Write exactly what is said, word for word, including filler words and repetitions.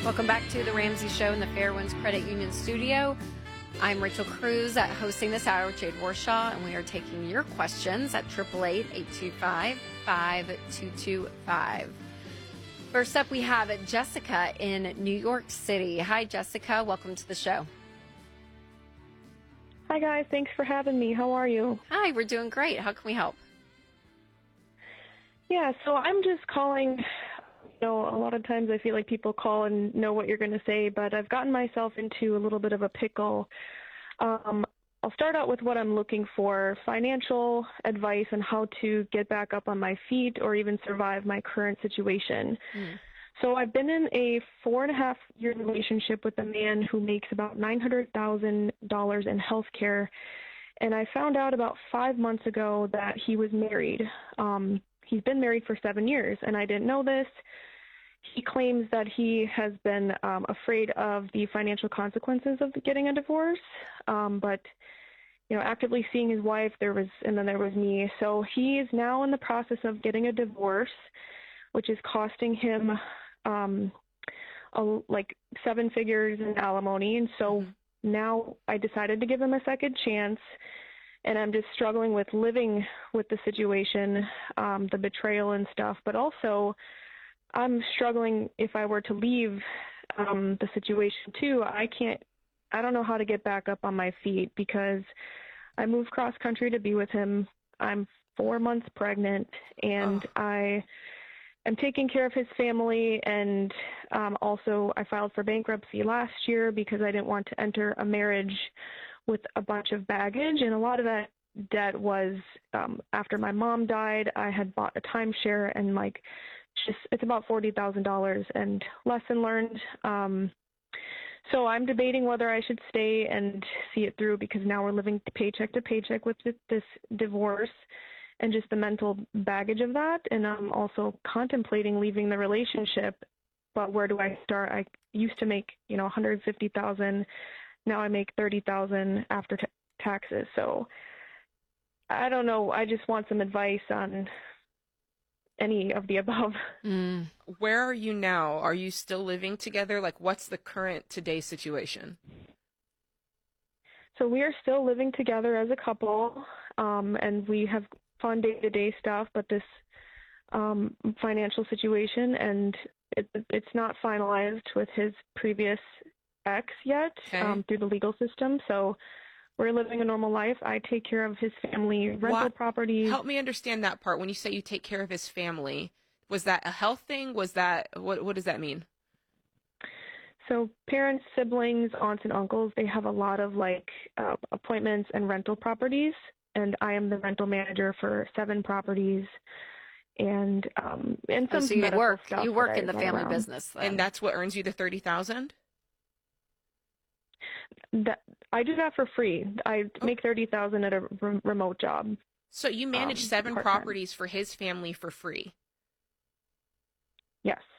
Welcome back to the Ramsey Show in the Fairwinds Credit Union studio. I'm Rachel Cruz at hosting this hour with Jade Warshaw, and we are taking your questions at eight eight eight, eight two five, five two two five. First up, we have Jessica in New York City. Hi, Jessica. Welcome to the show. Hi, guys. Thanks for having me. How are you? Hi, we're doing great. How can we help? Yeah, so I'm just calling. You know, a lot of times I feel like people call and know what you're going to say, but I've gotten myself into a little bit of a pickle. Um, I'll start out with what I'm looking for, financial advice on how to get back up on my feet or even survive my current situation. Mm. So I've been in a four and a half year relationship with a man who makes about nine hundred thousand dollars in health care. And I found out about five months ago that he was married. Um, he's been married for seven years, and I didn't know this. He claims that he has been um, afraid of the financial consequences of getting a divorce, um, but, you know, actively seeing his wife, there was, and then there was me. So he is now in the process of getting a divorce, which is costing him um, a, like seven figures in alimony. And so mm-hmm. now I decided to give him a second chance, and I'm just struggling with living with the situation, um, the betrayal and stuff, but also I'm struggling if I were to leave um, the situation too. I can't, I don't know how to get back up on my feet because I moved cross country to be with him. I'm four months pregnant, and oh. I am taking care of his family. And um, also I filed for bankruptcy last year because I didn't want to enter a marriage with a bunch of baggage. And a lot of that debt was um, after my mom died, I had bought a timeshare, and like, just it's about forty thousand dollars, and lesson learned. Um, so I'm debating whether I should stay and see it through, because now we're living paycheck to paycheck with this divorce and just the mental baggage of that. And I'm also contemplating leaving the relationship, but where do I start? I used to make, you know, one hundred fifty thousand dollars. Now I make thirty thousand dollars after t- taxes. So I don't know. I just want some advice on any of the above. Mm. Where are you now? Are you still living together? Like, what's the current today situation? So we are still living together as a couple, um, and we have fun day-to-day stuff, but this um, financial situation, and it, it's not finalized with his previous ex yet. Okay. um, through the legal system. So we're living a normal life. I take care of his family, rental what? properties. Help me understand that part. When you say you take care of his family, was that a health thing? Was that, what, what does that mean? So parents, siblings, aunts, and uncles, they have a lot of like uh, appointments and rental properties. And I am the rental manager for seven properties. And, um, and some oh, so you medical work, stuff you work in I the family around. business then. And that's what earns you the thirty thousand dollars? That I do that for free. I make thirty thousand dollars at a re- remote job. So you manage um, seven part-time. properties for his family for free? Yes.